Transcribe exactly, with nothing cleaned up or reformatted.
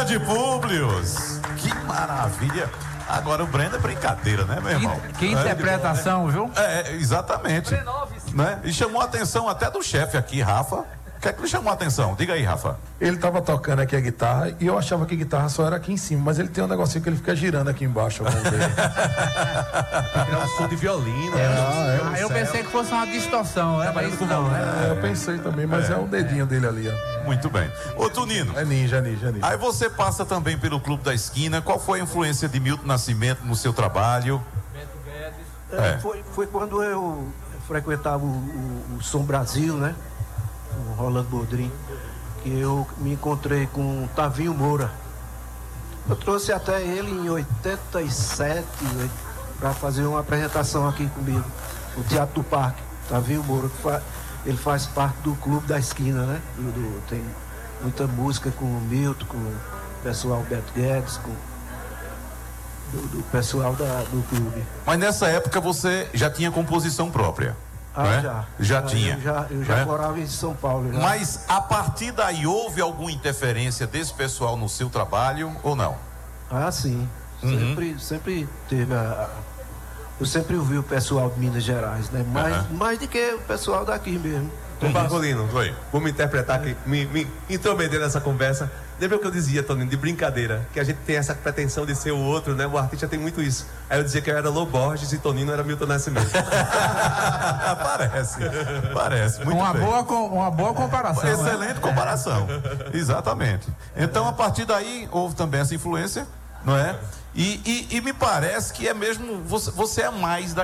Grande Públios. Que maravilha. Agora o Breno é brincadeira, né, meu irmão? Que, que interpretação, é, viu? É, exatamente. Né? E chamou a atenção até do chefe aqui, Rafa. O que é que lhe chamou a atenção? Diga aí, Rafa. Ele tava tocando aqui a guitarra e eu achava que a guitarra só era aqui em cima, mas ele tem um negocinho que ele fica girando aqui embaixo. Vamos ver. É um som de violino. É, né? é, Ah, eu pensei que fosse uma distorção, é isso não, né? é, eu pensei também, mas é, é o dedinho é. dele ali, ó. Muito bem. Ô, Tonino. É ninja, ninja, ninja. Aí você passa também pelo Clube da Esquina. Qual foi a influência de Milton Nascimento no seu trabalho? É, É. Foi, foi quando eu frequentava o, o, o Som Brasil, né? O Rolando Bodrim, que eu me encontrei com o Tavinho Moura. Eu trouxe até ele em oitenta e sete para fazer uma apresentação aqui comigo, no Teatro do Parque. Tavinho Moura, que fa, ele faz parte do Clube da Esquina, né? Do, do, tem muita música com o Milton, com o pessoal Beto Guedes, com do, do pessoal da, do clube. Mas nessa época você já tinha composição própria? Ah, né? já. Já Ah, tinha. Eu já, eu já né? morava em São Paulo. Já. Mas a partir daí houve alguma interferência desse pessoal no seu trabalho ou não? Ah, sim. Uhum. Sempre, sempre teve a, a- eu sempre ouvi o pessoal de Minas Gerais, né? Mais, Uhum. mais do que o pessoal daqui mesmo. Ô, Marcolino, Oi. vou me interpretar aqui, me, me intrometer nessa conversa. Lembra o que eu dizia, Toninho, de brincadeira? Que a gente tem essa pretensão de ser o outro, né? O artista tem muito isso. Aí eu dizia que eu era Lô Borges e Tonino era Milton Nascimento. Parece. Parece. Muito Uma bem. boa, com- uma boa comparação. né? Excelente comparação. Exatamente. Então, a partir daí, houve também essa influência, não é? E, e, e me parece que é mesmo. Você, você é mais da